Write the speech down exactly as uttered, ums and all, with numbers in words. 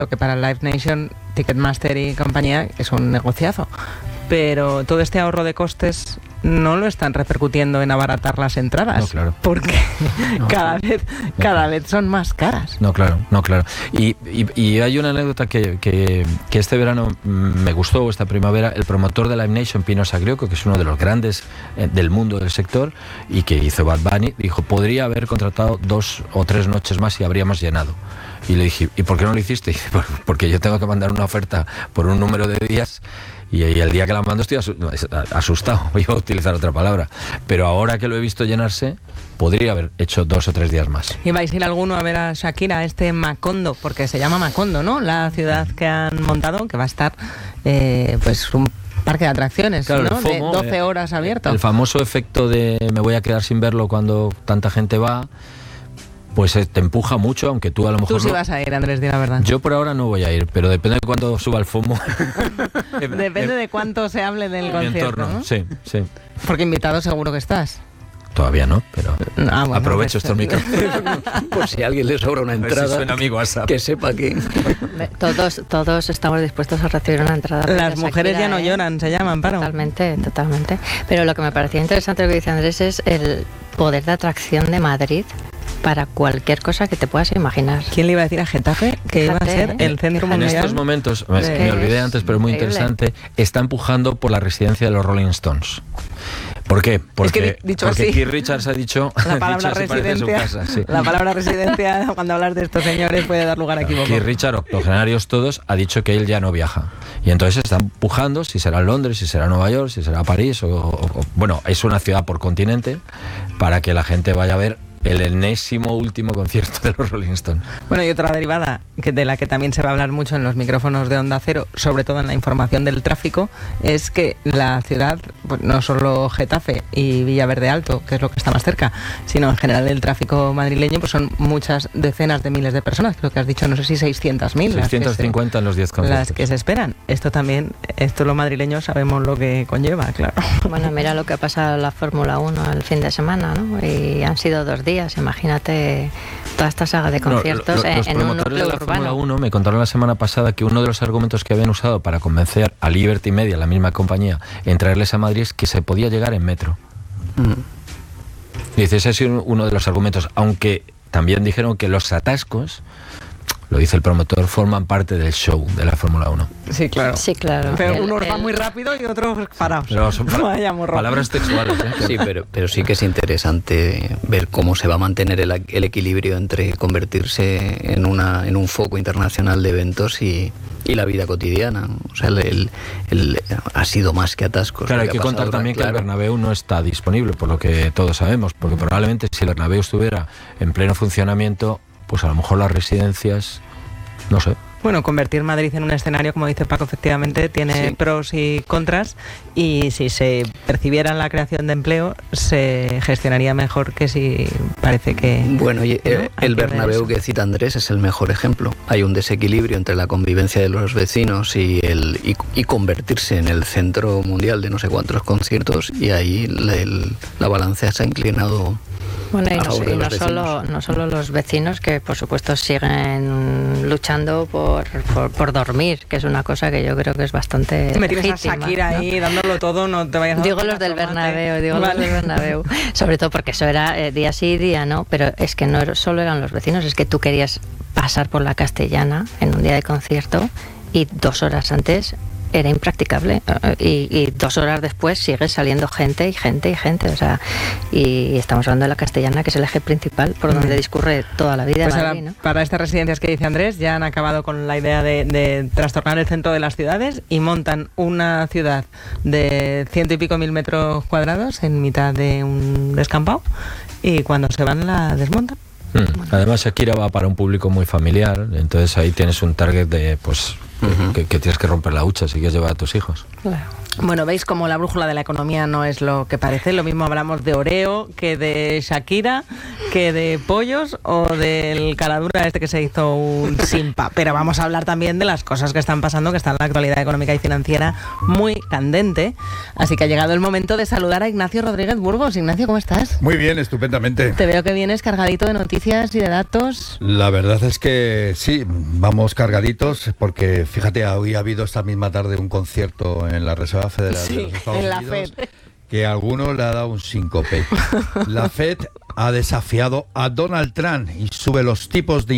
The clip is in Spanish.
lo que para Live Nation, Ticketmaster y compañía es un negociazo. Pero todo este ahorro de costes no lo están repercutiendo en abaratar las entradas. No, claro. Porque no, cada vez cada vez son más caras. No, claro, no, claro. Y, y, y hay una anécdota que, que, que este verano me gustó, esta primavera, el promotor de Live Nation, Pino Sagrioco, que es uno de los grandes eh, del mundo del sector, y que hizo Bad Bunny, dijo, podría haber contratado dos o tres noches más y habríamos llenado. Y le dije, ¿y por qué no lo hiciste? Y dice, porque yo tengo que mandar una oferta por un número de días. Y, y el día que la mando estoy asustado, iba a utilizar otra palabra. Pero ahora que lo he visto llenarse, podría haber hecho dos o tres días más. ¿Y vais a ir alguno a ver a Shakira, este Macondo? Porque se llama Macondo, ¿no? La ciudad que han montado, que va a estar, eh, pues, un parque de atracciones, claro, ¿no? FOMO, de doce horas abierto. El famoso efecto de me voy a quedar sin verlo cuando tanta gente va, pues te empuja mucho, aunque tú a lo mejor... Tú sí no. vas a ir, Andrés, di la verdad. Yo por ahora no voy a ir, pero depende de cuándo suba el FOMO. Depende de cuánto se hable del concierto, entorno, ¿no? Sí, sí. Porque invitado seguro que estás. Todavía no, pero ah, bueno, aprovecho pues, estos micrófonos. Por si a alguien le sobra una entrada, que sepa que... Todos, todos estamos dispuestos a recibir una entrada. Las mujeres Shakira, ya no ¿eh? lloran, se llaman, Paro. Totalmente, totalmente. Pero lo que me parecía interesante lo que dice Andrés es el poder de atracción de Madrid para cualquier cosa que te puedas imaginar. ¿Quién le iba a decir a Getafe que Fíjate, iba a ser ¿eh? el centro mundial? En estos momentos, me, me olvidé antes, pero es muy increíble. Interesante, está empujando por la residencia de los Rolling Stones. ¿Por qué? Porque, es que, dicho porque así, Keith Richards ha dicho... La palabra residencia, casa, sí. la palabra residencia, cuando hablas de estos señores, puede dar lugar a equívocos. Keith Richards, octogenarios todos, ha dicho que él ya no viaja. Y entonces está empujando, si será Londres, si será Nueva York, si será París, o, o, o bueno, es una ciudad por continente, para que la gente vaya a ver el enésimo último concierto de los Rolling Stones. Bueno, y otra derivada que de la que también se va a hablar mucho en los micrófonos de Onda Cero, sobre todo en la información del tráfico, es que la ciudad, pues no solo Getafe y Villaverde Alto, que es lo que está más cerca, sino en general el tráfico madrileño, pues son muchas decenas de miles de personas, creo que has dicho, no sé si seiscientas mil. seiscientos cincuenta en los diez conciertos. Las que se esperan. Esto también, esto los madrileños sabemos lo que conlleva, claro. Bueno, mira lo que ha pasado en la Fórmula uno el fin de semana, ¿no? Y han sido dos días. Imagínate toda esta saga de conciertos no, lo, lo, los en un núcleo de la urbano. Fórmula uno me contaron la semana pasada que uno de los argumentos que habían usado para convencer a Liberty Media, la misma compañía, en traerles a Madrid es que se podía llegar en metro. Mm. Dice, ese ha sido uno de los argumentos, aunque también dijeron que los atascos, lo dice el promotor, forman parte del show de la Fórmula uno. Sí, claro. Sí, claro. Pero el, unos el... van muy rápido y otros parados. Pero son pa palabras textuales. ¿eh? Sí, pero, pero sí que es interesante ver cómo se va a mantener el, el equilibrio entre convertirse en, una, en un foco internacional de eventos y, y la vida cotidiana. O sea, el, el, el, ha sido más que atascos. Claro, hay que contar ahora, también claro. que el Bernabéu no está disponible, por lo que todos sabemos, porque probablemente si el Bernabéu estuviera en pleno funcionamiento, pues a lo mejor las residencias, no sé. Bueno, convertir Madrid en un escenario, como dice Paco, efectivamente tiene sí. pros y contras, y si se percibiera la creación de empleo, se gestionaría mejor que si parece que... Bueno, y el, ¿no? el Bernabéu que cita Andrés es el mejor ejemplo. Hay un desequilibrio entre la convivencia de los vecinos y, el, y, y convertirse en el centro mundial de no sé cuántos conciertos, y ahí la, el, la balanza se ha inclinado... Bueno, y, no, y no, solo, no solo los vecinos, que por supuesto siguen luchando por, por, por dormir, que es una cosa que yo creo que es bastante me tienes legítima, a Shakira, ¿no? Ahí dándolo todo, no te vayas a... Digo los del Bernabéu, digo vale. los del Bernabéu, sobre todo porque eso era eh, día sí, día no, pero es que no solo eran los vecinos, es que tú querías pasar por la Castellana en un día de concierto y dos horas antes era impracticable, y, y dos horas después sigue saliendo gente y gente y gente, o sea, y estamos hablando de la Castellana, que es el eje principal por donde discurre toda la vida pues de Madrid, ahora, ¿no? Para estas residencias que dice Andrés, ya han acabado con la idea de, de trastornar el centro de las ciudades y montan una ciudad de ciento y pico mil metros cuadrados en mitad de un descampado, y cuando se van la desmontan. Mm. Además Shakira va para un público muy familiar, entonces ahí tienes un target de, pues, uh-huh. que, que tienes que romper la hucha si quieres llevar a tus hijos. Claro. Bueno, veis como la brújula de la economía no es lo que parece. Lo mismo hablamos de Oreo que de Shakira, que de pollos o del caladura este que se hizo un simpa. Pero vamos a hablar también de las cosas que están pasando, que está en la actualidad económica y financiera muy candente. Así que ha llegado el momento de saludar a Ignacio Rodríguez Burgos. Ignacio, ¿cómo estás? Muy bien, estupendamente. Te veo que vienes cargadito de noticias y de datos. La verdad es que sí, vamos cargaditos, porque fíjate, hoy ha habido esta misma tarde un concierto en la Reserva Federal sí, de los Estados en la Unidos Fed. Que a alguno le ha dado un síncope. La Fed ha desafiado a Donald Trump y sube los tipos de